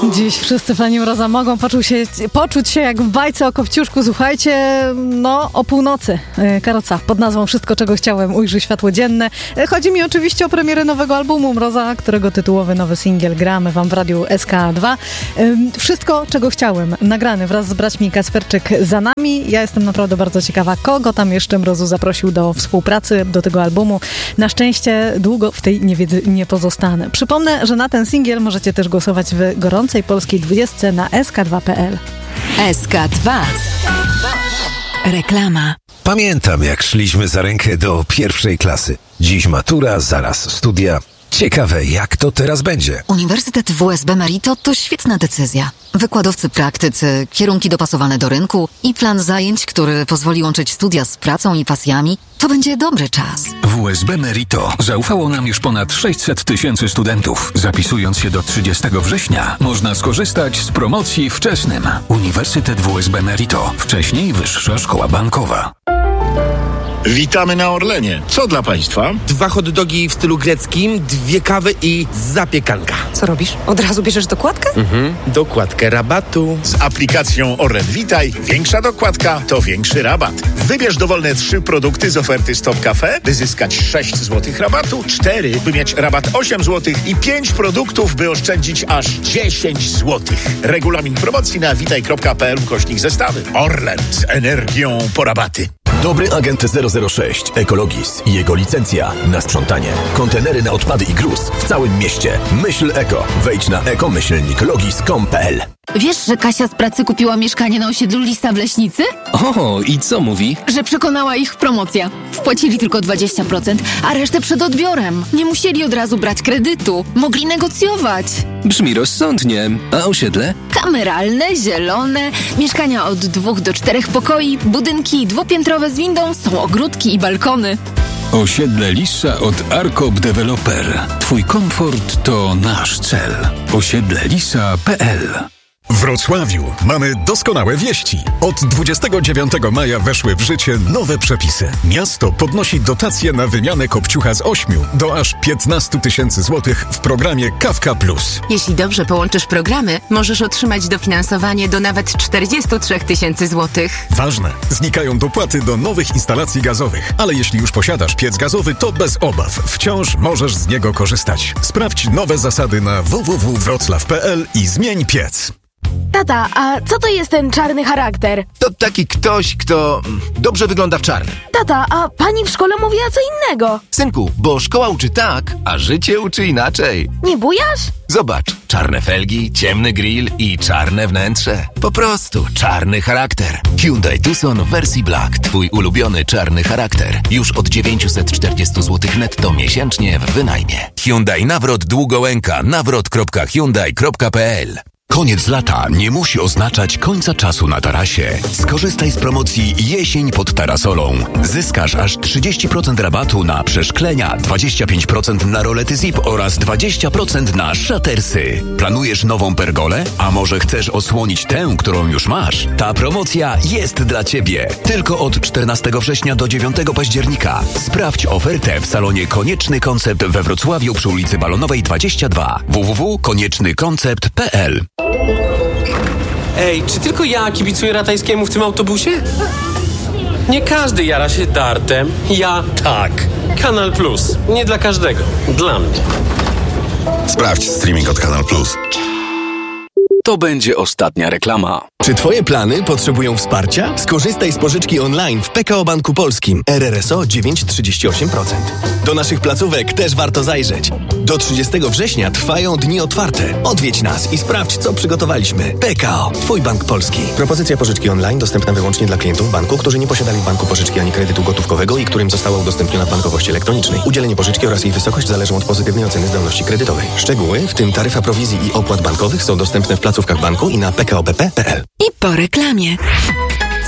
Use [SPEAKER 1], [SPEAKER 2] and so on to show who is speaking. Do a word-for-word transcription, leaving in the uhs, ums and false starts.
[SPEAKER 1] Dziś wszyscy fani Mroza mogą poczuć się, poczuć się jak w bajce o Kopciuszku. Słuchajcie, no o północy. Karoca pod nazwą Wszystko, czego chciałem ujrzy światło dzienne. Chodzi mi oczywiście o premierę nowego albumu Mroza, którego tytułowy nowy singiel gramy wam w radiu S K dwa. Wszystko, czego chciałem, nagrany wraz z braćmi Kasperczyk za nami. Ja jestem naprawdę bardzo ciekawa, kogo tam jeszcze Mrozu zaprosił do współpracy, do tego albumu. Na szczęście długo w tej niewiedzy nie pozostanę. Przypomnę, że na ten singiel możecie też głosować w gorącej polskiej dwudziestce na S K dwa kropka P L.
[SPEAKER 2] S K dwa. Reklama.
[SPEAKER 3] Pamiętam, jak szliśmy za rękę do pierwszej klasy. Dziś matura, zaraz studia. Ciekawe, jak to teraz będzie.
[SPEAKER 2] Uniwersytet W S B Merito to świetna decyzja. Wykładowcy praktycy, kierunki dopasowane do rynku i plan zajęć, który pozwoli łączyć studia z pracą i pasjami, to będzie dobry czas.
[SPEAKER 4] W S B Merito zaufało nam już ponad sześćset tysięcy studentów. Zapisując się do trzydziestego września, można skorzystać z promocji wczesnym. Uniwersytet W S B Merito. Wcześniej Wyższa Szkoła Bankowa.
[SPEAKER 5] Witamy na Orlenie. Co dla Państwa?
[SPEAKER 6] Dwa hot dogi w stylu greckim, dwie kawy i zapiekanka.
[SPEAKER 7] Co robisz? Od razu bierzesz dokładkę?
[SPEAKER 6] Mhm, dokładkę rabatu.
[SPEAKER 5] Z aplikacją Orlen Witaj większa dokładka to większy rabat. Wybierz dowolne trzy produkty z oferty Stop Cafe, by zyskać sześć złotych rabatu, cztery, by mieć rabat osiem złotych i pięć produktów, by oszczędzić aż dziesięć złotych. Regulamin promocji na witaj kropka p l ukośnik zestawy. Orlen z energią po rabaty.
[SPEAKER 8] Dobry agent zero zero sześć Ekologis i jego licencja na sprzątanie. Kontenery na odpady i gruz w całym mieście. Myśl eko. Wejdź na eko myślnik logis kropka com kropka p l.
[SPEAKER 9] Wiesz, że Kasia z pracy kupiła mieszkanie na osiedlu Lisa w Leśnicy?
[SPEAKER 10] O, i co mówi?
[SPEAKER 9] Że przekonała ich promocja. Wpłacili tylko dwadzieścia procent, a resztę przed odbiorem. Nie musieli od razu brać kredytu. Mogli negocjować.
[SPEAKER 10] Brzmi rozsądnie. A osiedle?
[SPEAKER 9] Kameralne, zielone, mieszkania od dwóch do czterech pokoi, budynki dwupiętrowe z windą, są ogródki i balkony.
[SPEAKER 4] Osiedle Lisa od Arkop Developer. Twój komfort to nasz cel. osiedle lisa kropka p l.
[SPEAKER 11] W Wrocławiu mamy doskonałe wieści. Od dwudziestego dziewiątego maja weszły w życie nowe przepisy. Miasto podnosi dotacje na wymianę kopciucha z ośmiu do aż piętnastu tysięcy złotych w programie Kawka Plus.
[SPEAKER 12] Jeśli dobrze połączysz programy, możesz otrzymać dofinansowanie do nawet czterdziestu trzech tysięcy złotych.
[SPEAKER 11] Ważne, znikają dopłaty do nowych instalacji gazowych, ale jeśli już posiadasz piec gazowy, to bez obaw. Wciąż możesz z niego korzystać. Sprawdź nowe zasady na w w w kropka wroclaw kropka p l i zmień piec.
[SPEAKER 13] Tata, a co to jest ten czarny charakter?
[SPEAKER 6] To taki ktoś, kto dobrze wygląda w czarnym.
[SPEAKER 13] Tata, a pani w szkole mówiła co innego.
[SPEAKER 6] Synku, bo szkoła uczy tak, a życie uczy inaczej.
[SPEAKER 13] Nie bujasz?
[SPEAKER 6] Zobacz, czarne felgi, ciemny grill i czarne wnętrze. Po prostu czarny charakter. Hyundai Tucson w wersji Black. Twój ulubiony czarny charakter. Już od dziewięćset czterdzieści złotych netto miesięcznie w wynajmie. Hyundai Nawrot Długołęka. nawrot kropka hyundai kropka p l.
[SPEAKER 8] Koniec lata nie musi oznaczać końca czasu na tarasie. Skorzystaj z promocji Jesień pod Tarasolą. Zyskasz aż trzydzieści procent rabatu na przeszklenia, dwadzieścia pięć procent na rolety zip oraz dwadzieścia procent na szatersy. Planujesz nową pergolę? A może chcesz osłonić tę, którą już masz? Ta promocja jest dla Ciebie. Tylko od czternastego września do dziewiątego października. Sprawdź ofertę w salonie Konieczny Koncept we Wrocławiu przy ulicy Balonowej dwadzieścia dwa. w w w kropka konieczny koncept kropka p l.
[SPEAKER 14] Ej, czy tylko ja kibicuję Ratajskiemu w tym autobusie? Nie każdy jara się dartem. Ja tak. Kanal Plus. Nie dla każdego. Dla mnie.
[SPEAKER 15] Sprawdź streaming od Kanal Plus.
[SPEAKER 10] To będzie ostatnia reklama.
[SPEAKER 16] Czy Twoje plany potrzebują wsparcia? Skorzystaj z pożyczki online w P K O Banku Polskim. R R S O dziewięć przecinek trzydzieści osiem procent. Do naszych placówek też warto zajrzeć. Do trzydziestego września trwają dni otwarte. Odwiedź nas i sprawdź, co przygotowaliśmy. P K O. Twój bank polski.
[SPEAKER 17] Propozycja pożyczki online dostępna wyłącznie dla klientów banku, którzy nie posiadali w banku pożyczki ani kredytu gotówkowego i którym została udostępniona w bankowości elektronicznej. Udzielenie pożyczki oraz jej wysokość zależą od pozytywnej oceny zdolności kredytowej. Szczegóły, w tym taryfa prowizji i opłat bankowych, są dostępne w placówkach banku i na p k o b p kropka p l.
[SPEAKER 2] I po reklamie.